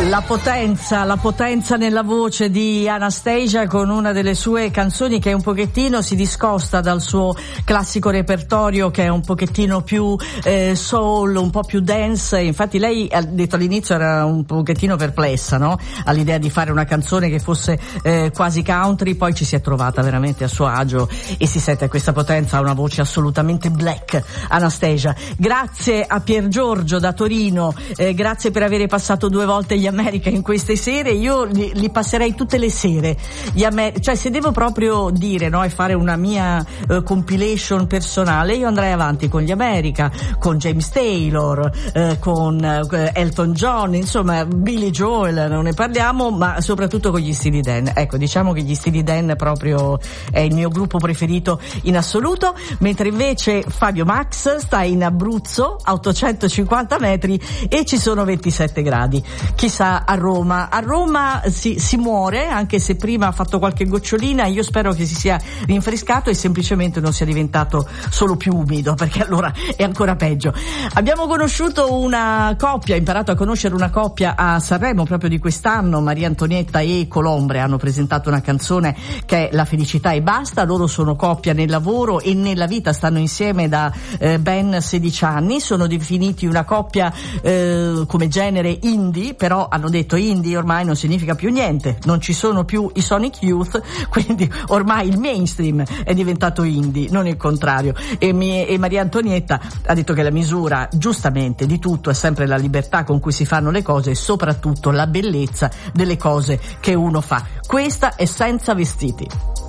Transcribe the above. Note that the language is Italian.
La potenza nella voce di Anastacia con una delle sue canzoni che un pochettino si discosta dal suo classico repertorio, che è un pochettino più soul, un po' più dance. Infatti lei ha detto all'inizio era un pochettino perplessa, no? All'idea di fare una canzone che fosse quasi country, poi ci si è trovata veramente a suo agio e si sente questa potenza, ha una voce assolutamente black. Anastacia, grazie a Pier Giorgio da Torino, grazie per avere passato 2 volte gli America in queste sere. Io li passerei tutte le sere, cioè se devo proprio dire, no, e fare una mia compilation personale, io andrei avanti con gli America, con James Taylor, con Elton John, insomma Billy Joel, non ne parliamo, ma soprattutto con gli Steely Dan. Ecco, diciamo che gli Steely Dan proprio è il mio gruppo preferito in assoluto, mentre invece Fabio Max sta in Abruzzo a 850 metri e ci sono 27 gradi. Chissà a Roma si muore, anche se prima ha fatto qualche gocciolina. Io spero che si sia rinfrescato e semplicemente non sia diventato solo più umido, perché allora è ancora peggio. Abbiamo conosciuto una coppia, imparato a conoscere una coppia a Sanremo proprio di quest'anno. Maria Antonietta e Colombre hanno presentato una canzone che è La felicità e basta. Loro sono coppia nel lavoro e nella vita, stanno insieme da ben 16 anni, sono definiti una coppia come genere indie, però hanno detto indie ormai non significa più niente, non ci sono più i Sonic Youth, quindi ormai il mainstream è diventato indie, non il contrario. E Maria Antonietta ha detto che la misura giustamente di tutto è sempre la libertà con cui si fanno le cose e soprattutto la bellezza delle cose che uno fa. Questa è Senza vestiti.